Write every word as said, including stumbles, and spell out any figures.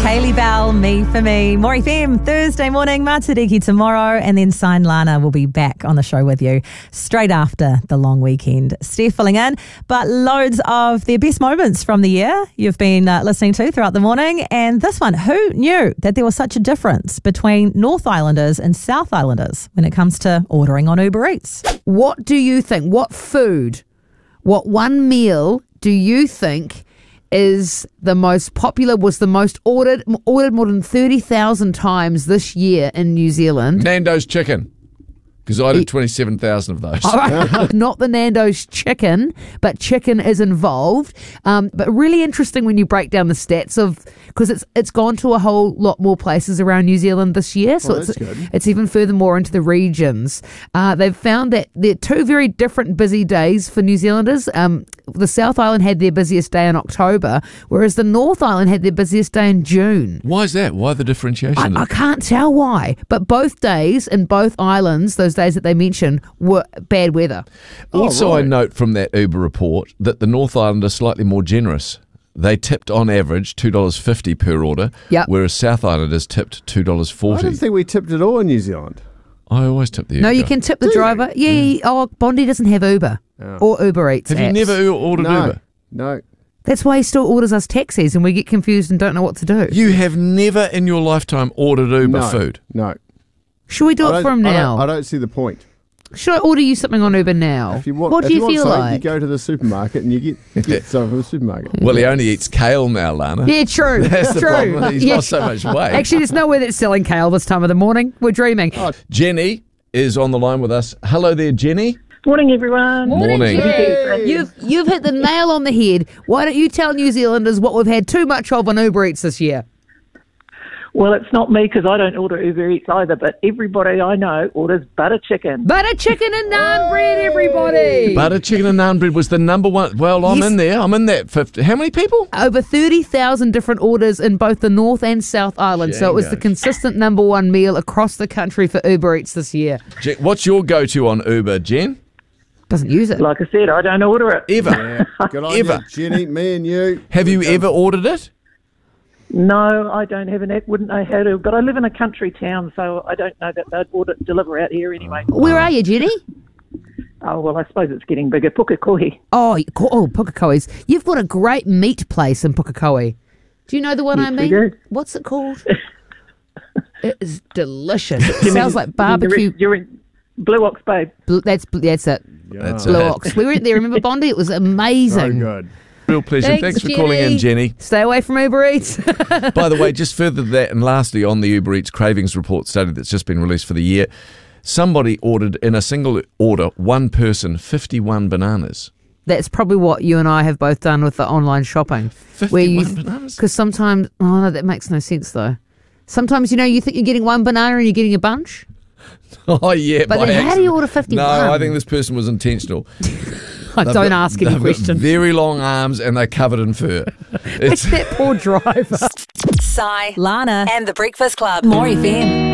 Hayley Bell, Me For Me. More F M, Thursday morning, Matariki tomorrow, and then Sign Lana will be back on the show with you straight after the long weekend. Steph filling in, but loads of their best moments from the year you've been uh, listening to throughout the morning. And this one, who knew that there was such a difference between North Islanders and South Islanders when it comes to ordering on Uber Eats? What do you think? What food, what one meal do you think is the most popular, was the most ordered, ordered more than thirty thousand times this year in New Zealand? Nando's chicken. Because I did twenty-seven thousand of those. Not the Nando's chicken, but chicken is involved. Um, but really interesting when you break down the stats of, because it's it's gone to a whole lot more places around New Zealand this year. So Oh, it's that's good. it's even further more into the regions. Uh, they've found that there are two very different busy days for New Zealanders. Um, the South Island had their busiest day in October, whereas the North Island had their busiest day in June. Why is that? Why the differentiation? I, I can't tell why, but both days in both islands, those days that they mentioned, were bad weather. Also, Oh, I right. note from that Uber report that the North Island are slightly more generous. They tipped on average two dollars fifty per order, Yep. whereas South Islanders tipped two dollars I forty. didn't think we tipped at all in New Zealand. I always tip the Uber. No, you can tip the Do you? driver. Yeah, yeah, oh, Bondi doesn't have Uber Oh. or Uber Eats. Have you apps. never u- ordered No, Uber? no. That's why he still orders us taxis and we get confused and don't know what to do. You have never in your lifetime ordered Uber no, food. No. Should we do I it don't- for him I now? don't, I don't see the point. Should I order you something on Uber now? If you want, what if do you, want feel something, like? You go to the supermarket and you get, get something from the supermarket. Well, he only eats kale now, Lana. Yeah, true. That's the true. problem. He's Yeah. lost so much weight. Actually, there's nowhere that's selling kale this time of the morning. We're dreaming. Oh, Jenny is on the line with us. Hello there, Jenny. Morning, everyone. Morning. Jenny. You've you've hit the nail on the head. Why don't you tell New Zealanders what we've had too much of on Uber Eats this year? Well, it's not me because I don't order Uber Eats either, but everybody I know orders butter chicken. Butter chicken and naan bread, everybody. Butter chicken and naan bread was the number one. Well, I'm Yes. in there. I'm in that fifty. How many people? Over thirty thousand different orders in both the North and South Island. So it was the Django. consistent number one meal across the country for Uber Eats this year. Je- What's your go-to on Uber, Jen? Doesn't use it. Like I said, I don't order it. Ever? yeah. Good on Ever. you, Jenny, me and you. Have you ever ordered it? No, I don't have an app, wouldn't know how to, but I live in a country town, so I don't know that they'd order deliver out here anyway. Where are you, Jenny? Oh, well, I suppose it's getting bigger. Pukekohe. Oh, you- oh, Pukekohe's. You've got a great meat place in Pukekohe. Do you know the one Yes, I we mean? do. What's it called? It is delicious. It sounds like barbecue. You're in Blue Ox, babe. Blue, that's that's it. That's Blue it. Ox. We went there. Remember Bondi? It was So amazing. good. Real pleasure. Thanks, Thanks, for Jenny. calling in, Jenny. Stay away from Uber Eats. By the way, just further to that, and lastly, on the Uber Eats Cravings Report study that's just been released for the year, somebody ordered in a single order, one person, fifty-one bananas. That's probably what you and I have both done with the online shopping. fifty-one bananas? Because sometimes, oh no, that makes no sense though. Sometimes, you know, you think you're getting one banana and you're getting a bunch. Oh, yeah. But by then how do accident. you order fifty-one? No, I think this person was intentional. I They've don't got- ask any they've got questions. very long arms and they're covered in fur. It's that poor driver. Sai, Lana, and the Breakfast Club. More F M.